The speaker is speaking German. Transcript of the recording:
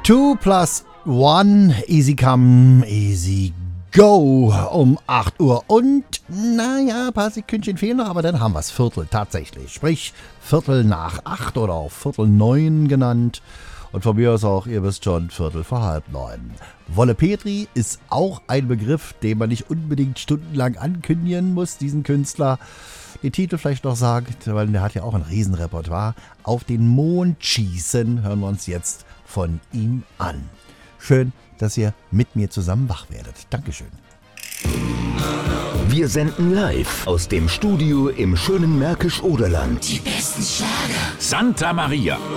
2 plus 1, easy come, easy go um 8 Uhr. Und, naja, ein paar Sekündchen fehlen noch, aber dann haben wir es Viertel tatsächlich. Sprich, Viertel nach 8 oder auch Viertel 9 genannt. Und von mir aus auch, ihr wisst schon, Viertel vor halb 9. Wolle Petri ist auch ein Begriff, den man nicht unbedingt stundenlang ankündigen muss, diesen Künstler. Den Titel vielleicht noch sagen, weil der hat ja auch ein Riesenrepertoire. Auf den Mond schießen hören wir uns jetzt von ihm an. Schön, dass ihr mit mir zusammen wach werdet. Dankeschön. Wir senden live aus dem Studio im schönen Märkisch-Oderland. Die besten Schlager. Santa Maria.